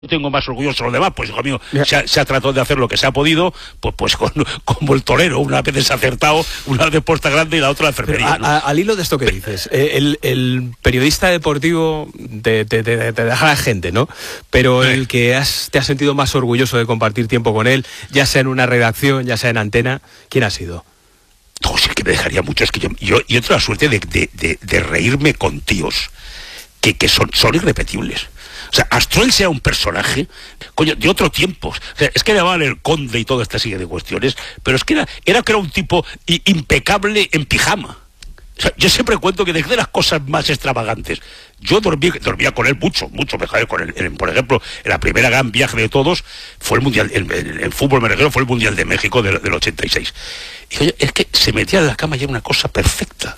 tengo más orgulloso los demás, pues hijo mío, se ha tratado de hacer lo que se ha podido, pues como el torero, una vez se ha acertado, una de posta grande y la otra la enfermería, ¿no? Al hilo de esto que dices, el periodista deportivo te deja la gente, ¿no? Pero el que te has sentido más orgulloso de compartir tiempo con él, ya sea en una redacción, ya sea en antena, ¿quién ha sido? No, sí que me dejaría mucho, es que yo tengo la suerte de reírme con tíos que son irrepetibles. O sea, Astroel sea un personaje, coño, de otro tiempo. O sea, es que le llamaban el conde y toda esta serie de cuestiones, pero es que era un tipo impecable en pijama. O sea, yo siempre cuento que de las cosas más extravagantes, yo dormía con él mucho mejor con él. Por ejemplo, en la primera gran viaje de todos fue el Mundial, en fútbol me refiero, fue el Mundial de México del 86. Y oye, es que se metía en la cama y era una cosa perfecta.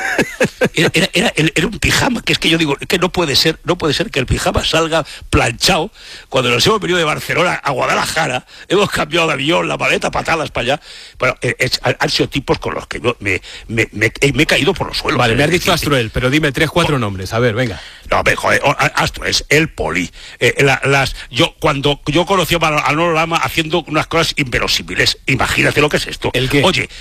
Era un pijama, que es que yo digo, que no puede ser que el pijama salga planchado. Cuando nos hemos venido de Barcelona a Guadalajara, hemos cambiado de avión, la maleta, patadas para allá. Bueno, han sido tipos con los que yo me he caído por los suelos. Vale, me has dicho Astroel, pero dime 3-4 nombres, a ver, venga. No, joder, Astroel es el Poli. Cuando yo conocí a Manolo Lama haciendo unas cosas inverosímiles, imagínate lo que es esto. ¿El qué? Oye,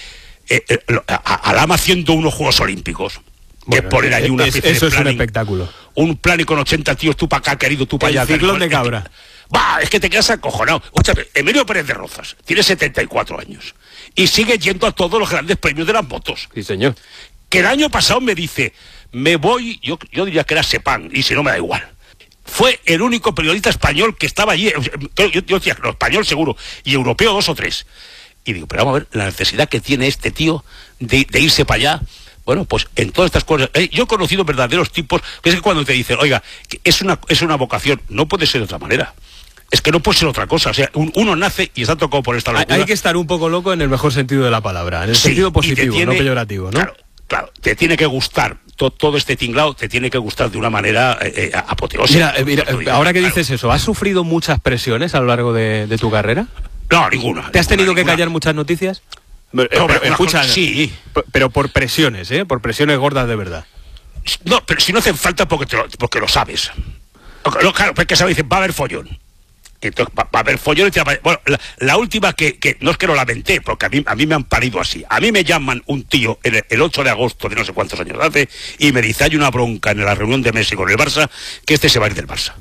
a Lama haciendo unos Juegos Olímpicos, bueno, que poner ahí una especie eso de es planning, un espectáculo. Un plan y con 80 tíos, tú para acá, querido, tú para allá. El ciclón de cabra. Es que te quedas acojonado. Escúchame, Emilio Pérez de Rozas tiene 74 años y sigue yendo a todos los grandes premios de las motos. Sí, señor. Que el año pasado me dice, me voy, yo diría que era Sepang, y si no me da igual. Fue el único periodista español que estaba allí, yo decía, no, español seguro, y europeo 2 o 3. Y digo, pero vamos a ver la necesidad que tiene este tío de irse para allá. Bueno, pues en todas estas cosas, yo he conocido verdaderos tipos, que es que cuando te dicen, oiga, que es una vocación, no puede ser de otra manera. Es que no puede ser otra cosa, o sea, uno nace y está tocado por esta locura. Hay que estar un poco loco en el mejor sentido de la palabra, en el sentido positivo, no peyorativo, ¿no? Claro, te tiene que gustar, todo este tinglado te tiene que gustar de una manera apoteósica. Mira, ahora que dices eso, ¿has sufrido muchas presiones a lo largo de tu carrera? No, ninguna. ¿Te has tenido que callar muchas noticias? Escucha, sí. Pero por presiones, por presiones gordas de verdad. No, pero si no hacen falta porque lo sabes. Claro, porque se dicen, va a haber follón. Entonces, va a haber follón. Bueno, la última que no es que lo lamenté, porque a mí me han parido así. A mí me llaman un tío el 8 de agosto de no sé cuántos años hace y me dice, hay una bronca en la reunión de Messi con el Barça, que este se va a ir del Barça.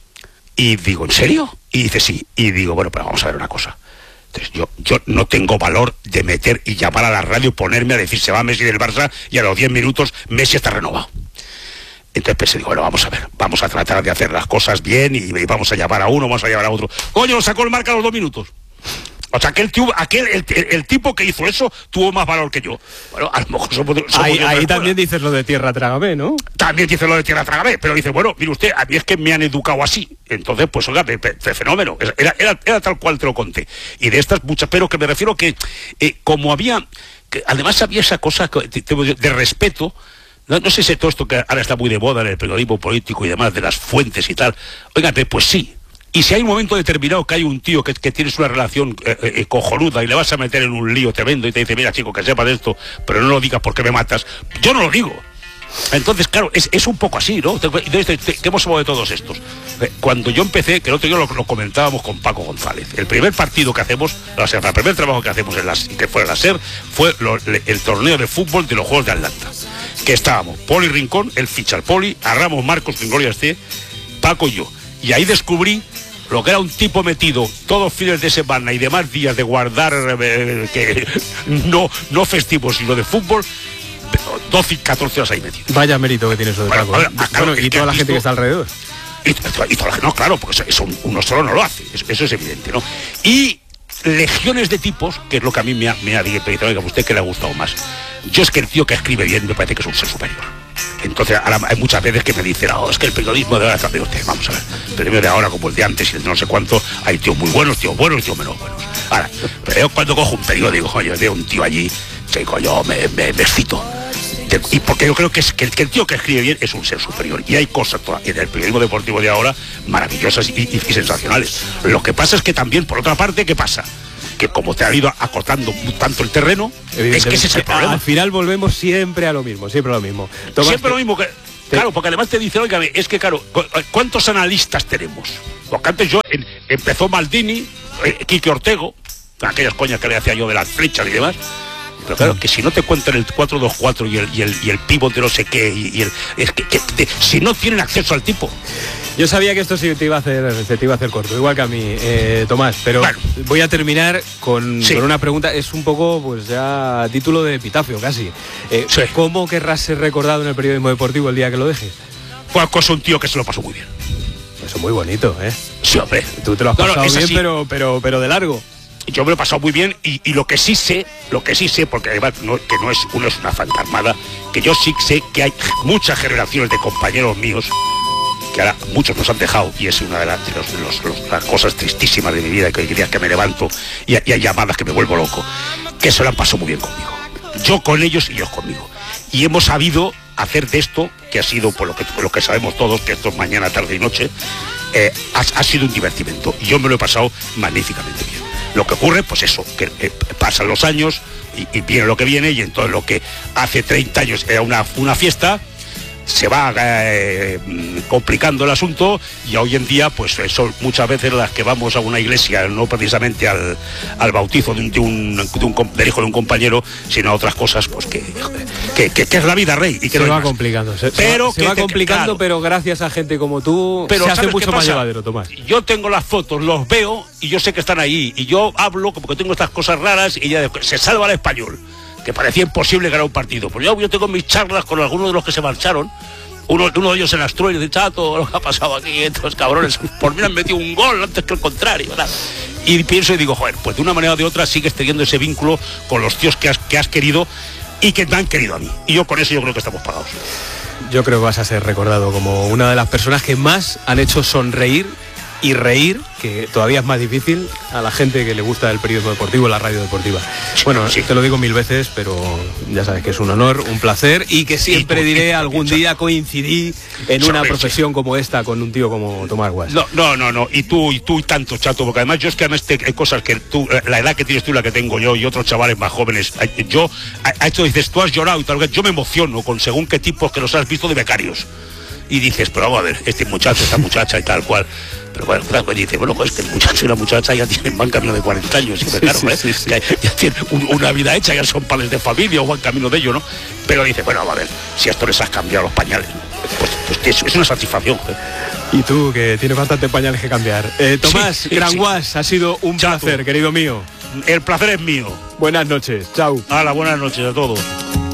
Y digo, ¿en serio? Y dice, sí. Y digo, bueno, pero vamos a ver una cosa. Entonces yo no tengo valor de meter y llamar a la radio y ponerme a decir se va Messi del Barça y a los 10 minutos Messi está renovado. Entonces pensé, digo, bueno, vamos a ver, vamos a tratar de hacer las cosas bien y vamos a llamar a uno, vamos a llamar a otro. Coño, lo sacó el Marca a los 2 minutos. O sea, el tipo que hizo eso tuvo más valor que yo. Bueno, a lo mejor somos ahí también dices lo de tierra trágame, ¿no? También dices lo de tierra trágame, pero dice, bueno, mire usted, a mí es que me han educado así. Entonces, pues oiga, fenómeno. Era tal cual te lo conté. Y de estas muchas, pero que me refiero que como había, que además había esa cosa de respeto. No sé si todo esto que ahora está muy de moda en el periodismo político y demás, de las fuentes y tal. Oiga, pues sí. Y si hay un momento determinado que hay un tío que tienes una relación cojonuda y le vas a meter en un lío tremendo y te dice, mira chico, que sepas de esto, pero no lo digas porque me matas, yo no lo digo. Entonces, claro, es un poco así, ¿no? ¿Qué hemos hablado de todos estos? Cuando yo empecé, que el otro día lo comentábamos con Paco González, el primer partido que hacemos, o sea, el primer trabajo que hacemos que fue en la SER, fue el torneo de fútbol de los Juegos de Atlanta. Que estábamos, Poli Rincón, él ficha al Poli, a Ramos Marcos, que en gloria esté, Paco y yo. Y ahí descubrí lo que era un tipo metido todos fines de semana y demás días de guardar que no festivos, sino de fútbol, 12 y 14 horas ahí metido. Vaya mérito que tiene eso de Paco. Bueno, y toda la gente que está alrededor. Y toda la gente, no, claro, porque eso uno solo no lo hace, eso es evidente, ¿no? Y legiones de tipos, que es lo que a mí me ha dicho, oiga, ¿a usted qué le ha gustado más? Yo es que el tío que escribe bien me parece que es un ser superior. Entonces ahora hay muchas veces que me dicen, es que el periodismo de ahora está de usted. Vamos a ver, el periodismo de ahora como el de antes y el de no sé cuánto, hay tíos muy buenos, tíos buenos y tíos menos buenos. Ahora, pero yo cuando cojo un periódico, oye, veo un tío allí, que yo me excito. Y porque yo creo que el tío que escribe bien es un ser superior. Y hay cosas en el periodismo deportivo de ahora maravillosas y sensacionales. Lo que pasa es que también, por otra parte, ¿qué pasa? Que como te ha ido acortando tanto el terreno, es que ese es el problema. Al final volvemos siempre a lo mismo, siempre a lo mismo. Siempre lo mismo que... Claro, porque además te dicen, oiga, es que claro, ¿cuántos analistas tenemos? Porque antes empezó Maldini, Quique Ortego, aquellas coñas que le hacía yo de las flechas y demás. Pero claro, que si no te cuentan el 4-2-4 y el pívot de no sé qué, si no tienen acceso al tipo. Yo sabía que esto se te iba a hacer corto, igual que a mí, Tomás, pero bueno, voy a terminar con una pregunta, es un poco, pues ya, título de epitafio casi. ¿Cómo querrás ser recordado en el periodismo deportivo el día que lo dejes? Pues un tío que se lo pasó muy bien. Eso es muy bonito, ¿eh? Sí, hombre. Tú te lo has pasado bien, pero de largo. Yo me lo he pasado muy bien y lo que sí sé, porque además que no es una fantasmada, que yo sí sé que hay muchas generaciones de compañeros míos, que ahora muchos nos han dejado, y es una de las cosas tristísimas de mi vida, que hay días que me levanto y hay llamadas que me vuelvo loco, que se lo han pasado muy bien conmigo. Yo con ellos y ellos conmigo. Y hemos sabido hacer de esto, que ha sido por lo que sabemos todos, que esto es mañana, tarde y noche, ha sido un divertimento. Y yo me lo he pasado magníficamente bien. Lo que ocurre, pues eso, que pasan los años y viene lo que viene, y entonces lo que hace 30 años era una fiesta, se va complicando el asunto, y hoy en día pues son muchas veces las que vamos a una iglesia, no precisamente al bautizo del hijo de un compañero, sino a otras cosas, pues que es la vida, Rey, y que se va complicando, se va complicando, claro. Pero gracias a gente como tú se hace mucho más llevadero, Tomás. Yo tengo las fotos, los veo y yo sé que están ahí, y yo hablo como que tengo estas cosas raras, y ya se salva el Español, que parecía imposible ganar un partido. Pues yo tengo mis charlas con algunos de los que se marcharon, uno de ellos en Asturias, y dice, chato, lo que ha pasado aquí, estos cabrones, por mí han metido un gol antes que el contrario, ¿verdad? Y pienso y digo, joder, pues de una manera o de otra sigues teniendo ese vínculo con los tíos que has querido y que me han querido a mí. Y yo con eso yo creo que estamos pagados. Yo creo que vas a ser recordado como una de las personas que más han hecho sonreír y reír, que todavía es más difícil, a la gente que le gusta el periodismo deportivo, la radio deportiva. Bueno, sí, te lo digo 1000 veces, pero ya sabes que es un honor, un placer, y que siempre diré algún día coincidí en una profesión como esta con un tío como Tomás Guas. No, y tú y tanto, chato, porque además yo es que además hay cosas que tú, la edad que tienes tú, la que tengo yo y otros chavales más jóvenes, yo, a esto dices, tú has llorado y tal, yo me emociono con según qué tipos que los has visto de becarios. Y dices, pero vamos a ver, este muchacho, esta muchacha y tal cual. Pero bueno, pues dice, bueno, pues que el muchacho y la muchacha ya tienen, van camino de 40 años, y claro, sí. Ya tienen una vida hecha, ya son padres de familia o van camino de ello, ¿no? Pero dice, bueno, vamos a ver, si a esto les has cambiado los pañales, pues es una satisfacción. Y tú, que tienes bastantes pañales que cambiar. Tomás, Gran Guas, ha sido un placer, querido mío. El placer es mío. Buenas noches, chao. Hala, buenas noches a todos.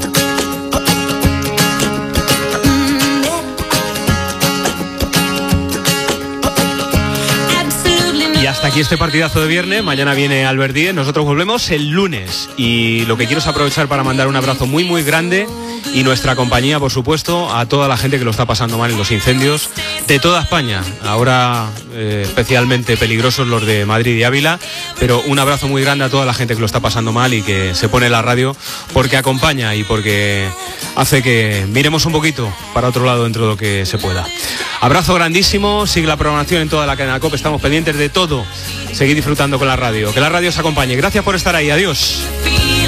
Y hasta aquí este partidazo de viernes. Mañana viene Albert Díez. Nosotros volvemos el lunes. Y lo que quiero es aprovechar para mandar un abrazo muy, muy grande, y nuestra compañía, por supuesto, a toda la gente que lo está pasando mal en los incendios de toda España. Ahora especialmente peligrosos los de Madrid y Ávila, pero un abrazo muy grande a toda la gente que lo está pasando mal y que se pone la radio porque acompaña y porque hace que miremos un poquito para otro lado dentro de lo que se pueda. Abrazo grandísimo, sigue la programación en toda la cadena COPE, estamos pendientes de todo. Seguid disfrutando con la radio, que la radio os acompañe. Gracias por estar ahí, adiós.